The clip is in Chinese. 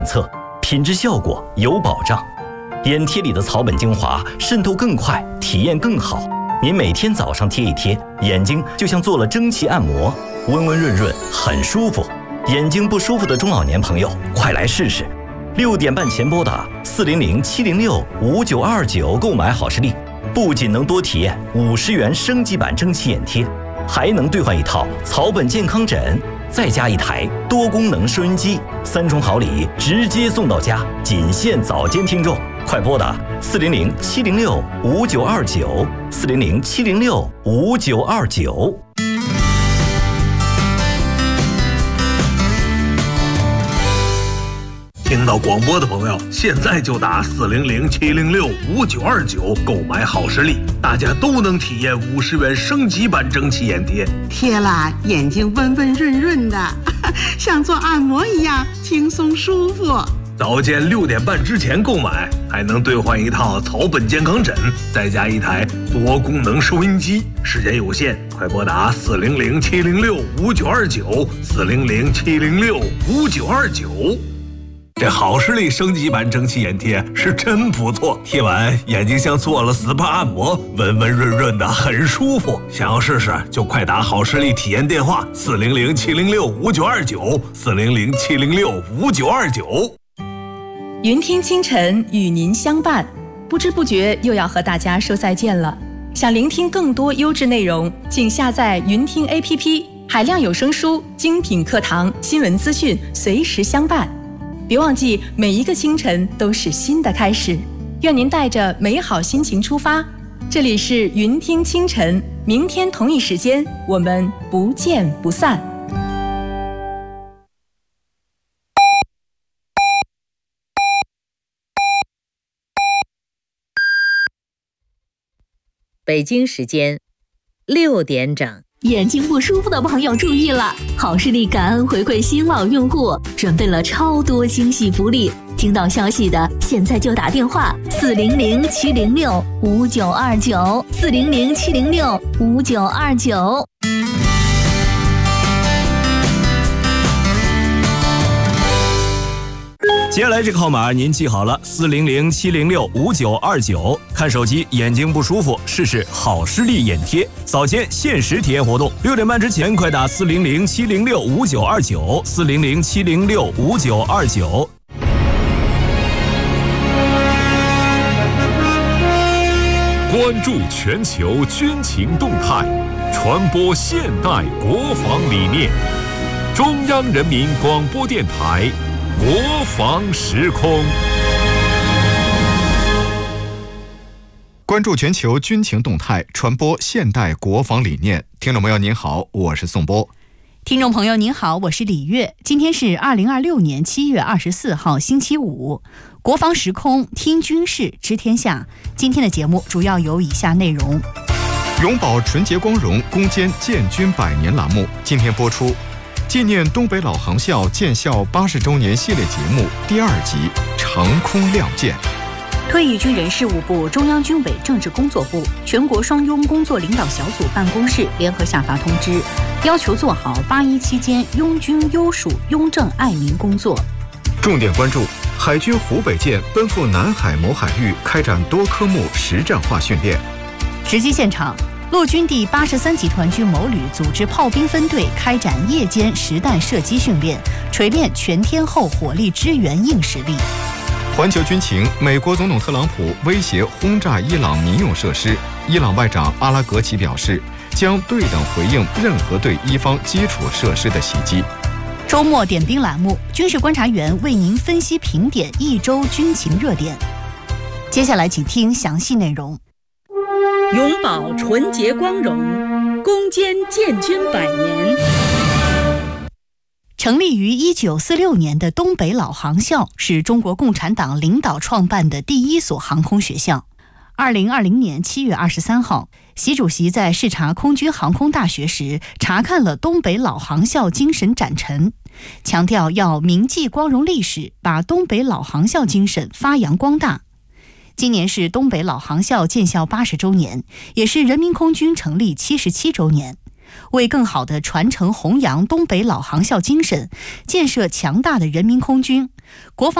测，品质效果有保障。眼贴里的草本精华渗透更快，体验更好。您每天早上贴一贴，眼睛就像做了蒸汽按摩，温温润润，很舒服。眼睛不舒服的中老年朋友，快来试试。6点半前拨打400-706-5929购买好视力，不仅能多体验50元升级版蒸汽眼贴，还能兑换一套草本健康枕，再加一台多功能收音机，3重好礼直接送到家，仅限早间听众。快拨打400-706-5929，400-706-5929。 听到广播的朋友，现在就打400-706-5929购买好视力，大家都能体验50元升级版蒸汽眼贴， 贴了眼睛温温润润的，像做按摩一样轻松舒服。 早间6点半之前购买，还能兑换一套草本健康枕，再加一台多功能收音机。时间有限，快拨打400-706-5929，400-706-5929。这好视力升级版蒸汽眼贴是真不错，贴完眼睛像做了 SPA 按摩，温温润润的，很舒服。想要试试就快打好视力体验电话400-706-5929，400-706-5929。 云听清晨与您相伴，不知不觉又要和大家说再见了。想聆听更多优质内容，请下载云听 APP， 海量有声书、精品课堂、新闻资讯，随时相伴。别忘记，每一个清晨都是新的开始。愿您带着美好心情出发。这里是云听清晨，明天同一时间，我们不见不散。 北京时间6点整。 眼睛不舒服的朋友注意了，好视力感恩回馈新老用户，准备了超多惊喜福利。听到消息的现在就打电话400-706-5929，400-706-5929。 接下来这个号码您记好了，400-706-5929。看手机眼睛不舒服，试试好视力眼贴，早间限时体验活动，6点半之前快打400-706-5929，400-706-5929。 关注全球军情动态，传播现代国防理念。中央人民广播电台国防时空， 关注全球军情动态，传播现代国防理念。听众朋友您好，我是宋波。 听众朋友您好，我是李月。今天是2026年7月24号星期五，国防时空听军事知天下。今天的节目主要有以下内容： 永葆纯洁光荣，攻坚建军100年栏目今天播出，纪念东北老航校建校80周年系列节目第2集《长空亮剑》。 退役军人事务部、中央军委政治工作部、全国双拥工作领导小组办公室联合下发通知，要求做好8·1期间拥军优属拥政爱民工作。 重点关注海军湖北舰奔赴南海某海域开展多科目实战化训练。 直击现场，陆军第83集团军某旅组织炮兵分队开展夜间实弹射击训练，锤炼全天候火力支援硬实力。 环球军情，美国总统特朗普威胁轰炸伊朗民用设施，伊朗外长阿拉格齐表示，将对等回应任何对伊方基础设施的袭击。 周末点兵栏目，军事观察员为您分析评点一周军情热点。接下来请听详细内容。 永葆纯洁光荣，攻坚建军100年。 成立于1946年的东北老航校是中国共产党领导创办的第一所航空学校。2020年7月23号，习主席在视察空军航空大学时，查看了东北老航校精神展陈，强调要铭记光荣历史，把东北老航校精神发扬光大。今年是东北老航校建校80周年，也是人民空军成立77周年。为更好地传承弘扬东北老航校精神，建设强大的人民空军， 国防